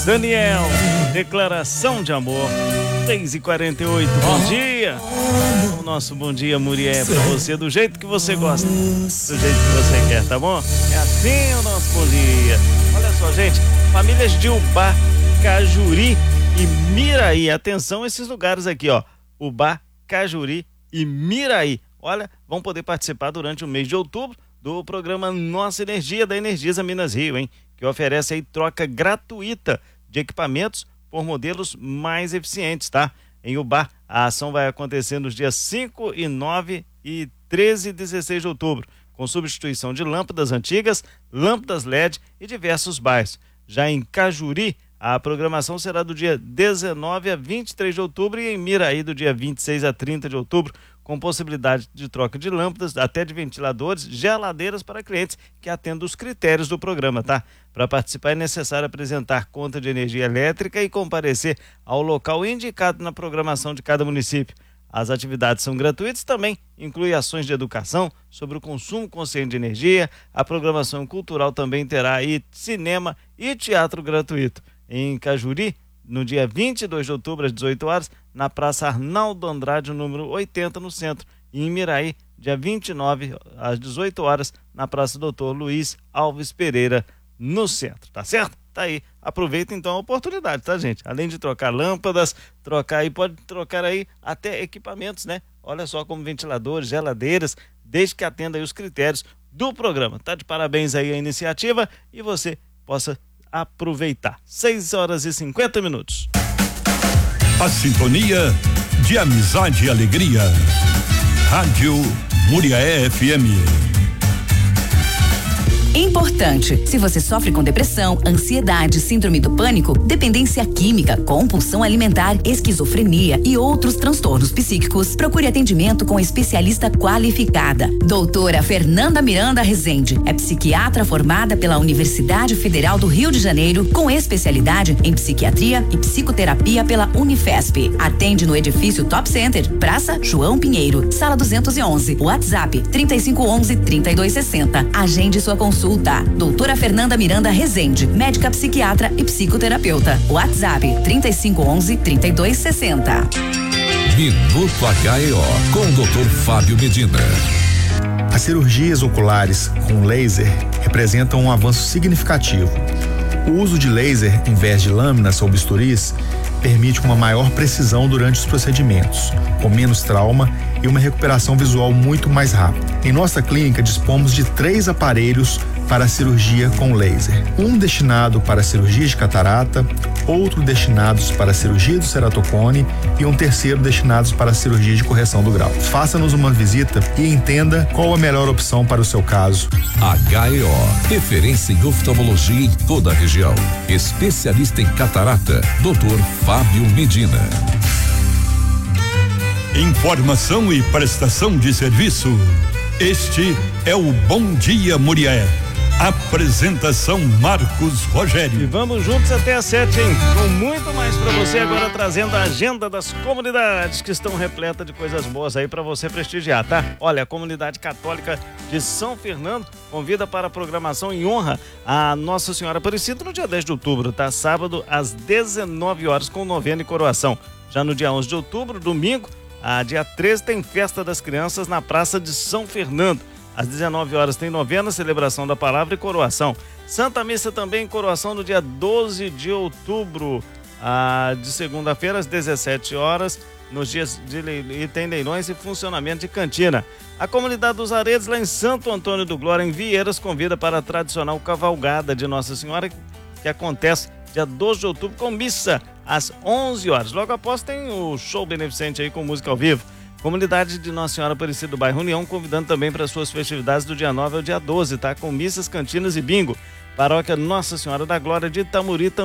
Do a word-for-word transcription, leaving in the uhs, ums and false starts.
Daniel, declaração de amor, seis e quarenta e oito, bom dia. O nosso bom dia, Muriel, é pra você, do jeito que você gosta, do jeito que você quer, tá bom? É assim o nosso bom dia. Olha só, gente, famílias de Ubá, Cajuri e Miraí, atenção a esses lugares aqui, ó, Ubá, Cajuri e Miraí, olha, vão poder participar durante o mês de outubro do programa Nossa Energia da Energisa Minas Rio, hein? Que oferece aí troca gratuita de equipamentos por modelos mais eficientes, tá? Em Ubá, a ação vai acontecer nos dias cinco e nove e treze e dezesseis de outubro, com substituição de lâmpadas antigas, lâmpadas L E D e diversos bairros. Já em Cajuri, a programação será do dia dezenove a vinte e três de outubro e em Miraí do dia vinte e seis a trinta de outubro, com possibilidade de troca de lâmpadas, até de ventiladores, geladeiras para clientes que atendam os critérios do programa, tá? Para participar é necessário apresentar conta de energia elétrica e comparecer ao local indicado na programação de cada município. As atividades são gratuitas, também inclui ações de educação sobre o consumo consciente de energia. A programação cultural também terá aí cinema e teatro gratuito. Em Cajuri, no dia vinte e dois de outubro, às dezoito horas, na Praça Arnaldo Andrade, número oitenta, no centro. E em Miraí, dia vinte e nove, às dezoito horas, na Praça doutor Luiz Alves Pereira, no centro. Tá certo? Tá aí. Aproveita então a oportunidade, tá, gente? Além de trocar lâmpadas, trocar aí, pode trocar aí até equipamentos, né? Olha só, como ventiladores, geladeiras, desde que atenda aí os critérios do programa. Tá de parabéns aí a iniciativa e você possa aproveitar. seis horas e cinquenta minutos. A sintonia de amizade e alegria. Rádio Muriaé F M. Importante, se você sofre com depressão, ansiedade, síndrome do pânico, dependência química, compulsão alimentar, esquizofrenia e outros transtornos psíquicos, procure atendimento com especialista qualificada. Doutora Fernanda Miranda Rezende é psiquiatra formada pela Universidade Federal do Rio de Janeiro, com especialidade em psiquiatria e psicoterapia pela Unifesp. Atende no edifício Top Center, Praça João Pinheiro, sala duzentos e onze, WhatsApp trinta e cinco onze, trinta e dois sessenta. Agende sua consulta. Doutora Fernanda Miranda Rezende, médica psiquiatra e psicoterapeuta. WhatsApp trinta e cinco onze, trinta e dois sessenta. Minuto H E O com o doutor Fábio Medina. As cirurgias oculares com laser representam um avanço significativo. O uso de laser em vez de lâminas ou bisturis permite uma maior precisão durante os procedimentos, com menos trauma e uma recuperação visual muito mais rápida. Em nossa clínica dispomos de três aparelhos para a cirurgia com laser. Um destinado para a cirurgia de catarata, outro destinados para a cirurgia do ceratocone e um terceiro destinados para a cirurgia de correção do grau. Faça-nos uma visita e entenda qual a melhor opção para o seu caso. H E O, referência em oftalmologia em toda a região. Especialista em catarata, doutor Fábio Medina. Informação e prestação de serviço. Este é o Bom Dia Muriaé. Apresentação Marcos Rogério. E vamos juntos até às sete, hein? Com muito mais pra você, agora trazendo a agenda das comunidades que estão repletas de coisas boas aí pra você prestigiar, tá? Olha, a comunidade católica de São Fernando convida para a programação em honra a Nossa Senhora Aparecida no dia dez de outubro, tá? Sábado às dezenove horas com novena e coroação. Já no dia onze de outubro, domingo, a dia treze, tem festa das crianças na Praça de São Fernando. Às dezenove horas tem novena, celebração da palavra e coroação. Santa Missa também, coroação no dia doze de outubro, ah, de segunda-feira às dezessete horas, nos dias de leilão, e tem leilões e funcionamento de cantina. A comunidade dos Aredes, lá em Santo Antônio do Glória, em Vieiras, convida para a tradicional cavalgada de Nossa Senhora, que acontece dia doze de outubro, com missa às onze horas. Logo após tem o show beneficente aí com música ao vivo. Comunidade de Nossa Senhora Aparecida do bairro União, convidando também para suas festividades do dia nove ao dia doze, tá? Com missas, cantinas e bingo. Paróquia Nossa Senhora da Glória de Itamuri também.